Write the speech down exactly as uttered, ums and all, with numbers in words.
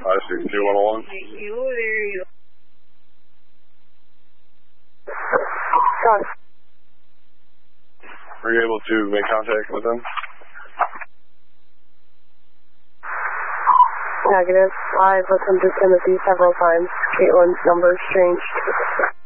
I see. two one one. Were you able to make contact with them? Negative. I've listened to Timothy several times. Caitlin's number is changed.